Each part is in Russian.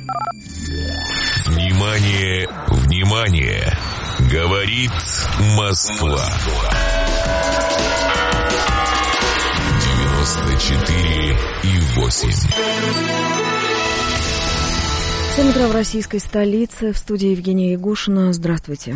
Внимание, внимание! Говорит Москва. 94,8. 7 утра в российской столице. В студии Евгения Ягушина. Здравствуйте.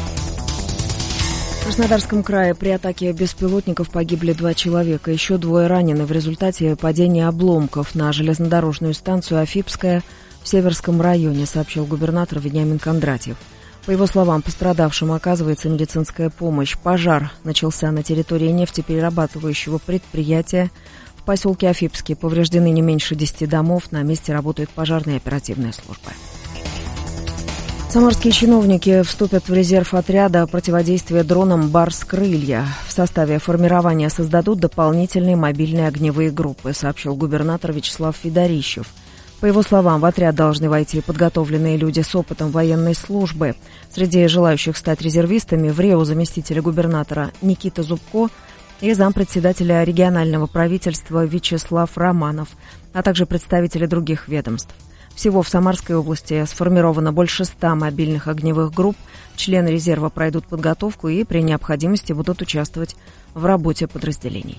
В Краснодарском крае при атаке беспилотников погибли 2 человека. Еще 2 ранены в результате падения обломков на железнодорожную станцию Афипская в Северском районе, сообщил губернатор Вениамин Кондратьев. По его словам, пострадавшим оказывается медицинская помощь. Пожар начался на территории нефтеперерабатывающего предприятия в поселке Афипский. Повреждены не меньше 10 домов. На месте работает пожарная и оперативная служба. Самарские чиновники вступят в резерв отряда противодействия дронам «Барс-Крылья». В составе формирования создадут дополнительные мобильные огневые группы, сообщил губернатор Вячеслав Федорищев. По его словам, в отряд должны войти подготовленные люди с опытом военной службы. Среди желающих стать резервистами в РЭО заместителя губернатора Никита Зубко и зампредседателя регионального правительства Вячеслав Романов, а также представители других ведомств. Всего в Самарской области сформировано больше 100 мобильных огневых групп. Члены резерва пройдут подготовку и при необходимости будут участвовать в работе подразделений.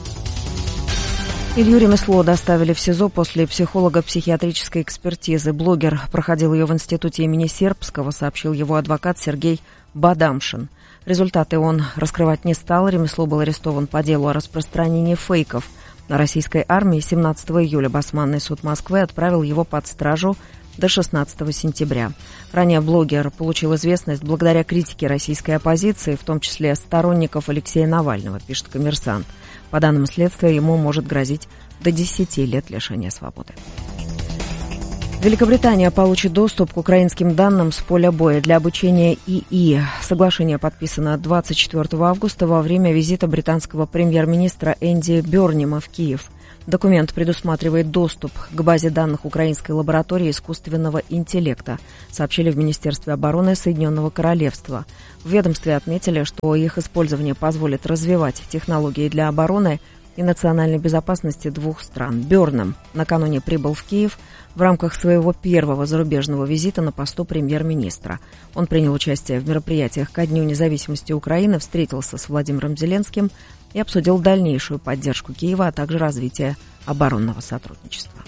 Илью Ремесло доставили в СИЗО после психолого-психиатрической экспертизы. Блогер проходил ее в институте имени Сербского, сообщил его адвокат Сергей Бадамшин. Результаты он раскрывать не стал. Ремесло был арестован по делу о распространении фейков на российской армии. 17 июля Басманный суд Москвы отправил его под стражу до 16 сентября. Ранее блогер получил известность благодаря критике российской оппозиции, в том числе сторонников Алексея Навального, пишет «Коммерсант». По данным следствия, ему может грозить до 10 лет лишения свободы. Великобритания получит доступ к украинским данным с поля боя для обучения ИИ. Соглашение подписано 24 августа во время визита британского премьер-министра Энди Бёрнима в Киев. Документ предусматривает доступ к базе данных Украинской лаборатории искусственного интеллекта, сообщили в Министерстве обороны Соединенного Королевства. В ведомстве отметили, что их использование позволит развивать технологии для обороны и национальной безопасности 2 стран. Бёрнем накануне прибыл в Киев в рамках своего первого зарубежного визита на посту премьер-министра. Он принял участие в мероприятиях ко Дню независимости Украины, встретился с Владимиром Зеленским и обсудил дальнейшую поддержку Киева, а также развитие оборонного сотрудничества.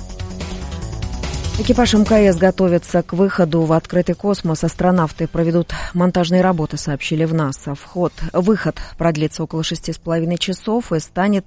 Экипаж МКС готовится к выходу в открытый космос. Астронавты проведут монтажные работы, сообщили в НАСА. Выход продлится около 6,5 часов и станет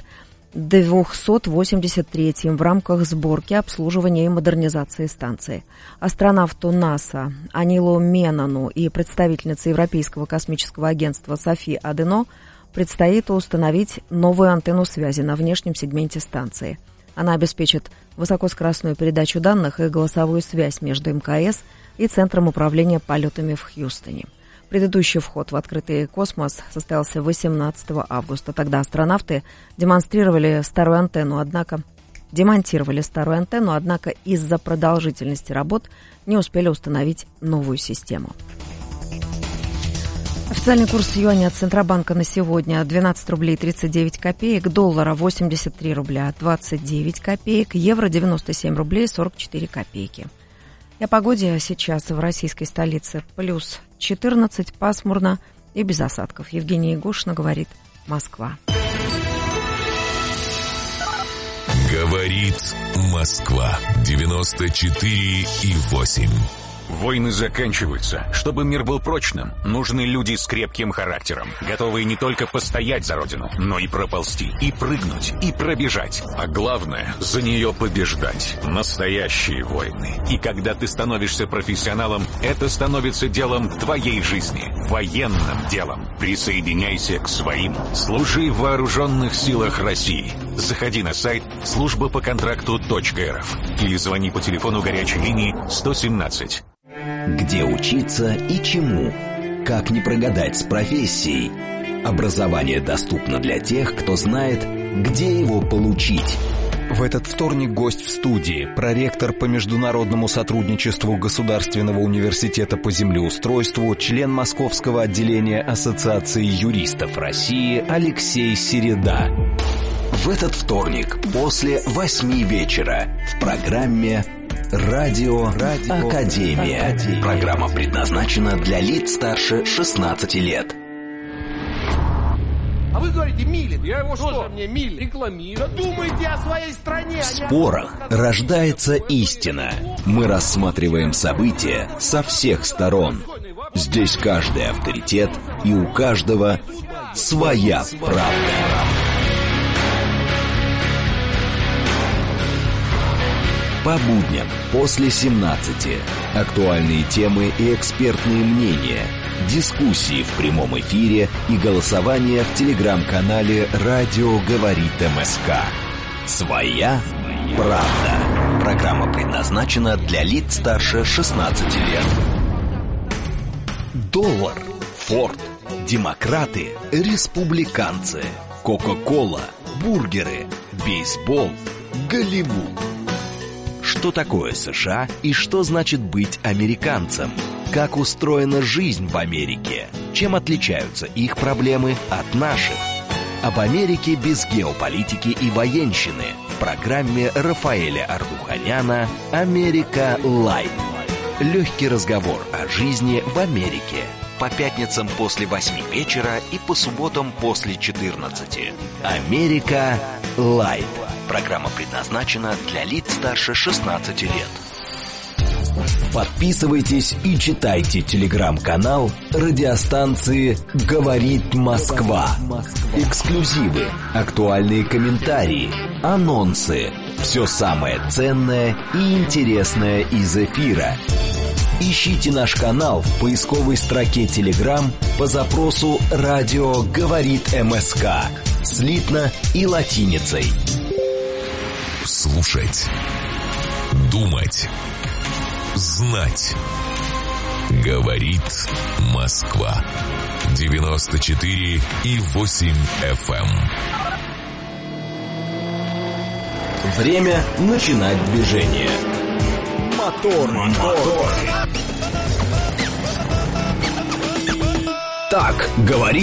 283-м в рамках сборки, обслуживания и модернизации станции. Астронавту НАСА Анилу Менану и представительнице Европейского космического агентства Софи Адено предстоит установить новую антенну связи на внешнем сегменте станции. Она обеспечит высокоскоростную передачу данных и голосовую связь между МКС и Центром управления полетами в Хьюстоне. Предыдущий вход в открытый космос состоялся 18 августа. Тогда астронавты демонтировали старую антенну, однако из-за продолжительности работ не успели установить новую систему. Официальный курс юаня от Центробанка на сегодня 12 рублей 39 копеек, доллара 83 рубля 29 копеек, евро 97 рублей 44 копейки. И о погоде сейчас в российской столице плюс 14, пасмурно и без осадков. Евгения Ягушина, говорит Москва. Говорит Москва. 94,8. Войны заканчиваются. Чтобы мир был прочным, нужны люди с крепким характером, готовые не только постоять за родину, но и проползти, и прыгнуть, и пробежать. А главное, за нее побеждать. Настоящие войны. И когда ты становишься профессионалом, это становится делом твоей жизни. Военным делом. Присоединяйся к своим. Служи в вооруженных силах России. Заходи на сайт службапоконтракту.рф или звони по телефону горячей линии 117. Где учиться и чему? Как не прогадать с профессией? Образование доступно для тех, кто знает, где его получить. В этот вторник гость в студии, проректор по международному сотрудничеству Государственного университета по землеустройству, член Московского отделения Ассоциации юристов России Алексей Середа. В этот вторник после 8 вечера в программе Радио Академия. Программа предназначена для лиц старше 16 лет. А вы говорите, Милин. Я его что? Мне Милин рекламирует. Думайте о своей стране. В спорах рождается истина. Мы рассматриваем события со всех сторон. Здесь каждый авторитет, и у каждого своя правда. По будням после 17. Актуальные темы и экспертные мнения. Дискуссии в прямом эфире и голосование в телеграм-канале «Радио говорит МСК». Своя правда. Программа предназначена для лиц старше 16 лет. Доллар, Форд, демократы, республиканцы, Кока-кола, бургеры, бейсбол, Голливуд. Что такое США и что значит быть американцем? Как устроена жизнь в Америке? Чем отличаются их проблемы от наших? Об Америке без геополитики и военщины в программе Рафаэля Ардуханяна «Америка Лайт». Легкий разговор о жизни в Америке. По пятницам после 8 вечера и по субботам после 14. «Америка Лайт». Программа предназначена для лиц старше 16 лет. Подписывайтесь и читайте телеграм-канал радиостанции «Говорит Москва». Эксклюзивы, актуальные комментарии, анонсы. Все самое ценное и интересное из эфира. Ищите наш канал в поисковой строке Telegram по запросу «Радио говорит МСК» слитно и латиницей. Слушать, думать, знать. Говорит Москва. 94,8 FM. Время начинать движение. Мотор. Так говорит